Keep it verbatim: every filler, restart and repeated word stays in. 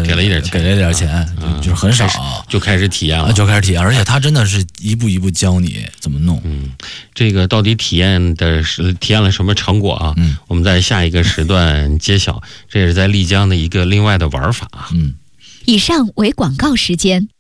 给了一点钱， 给了一点钱，啊、就是很少， 就开始体验了， 就开始体验，而且他真的是一步一步教你怎么弄。 嗯，这个到底体验的是体验了什么成果啊？ 嗯， 我们在下一个时段揭晓。这也是在丽江的一个另外的玩法啊。 嗯， 以上为广告时间。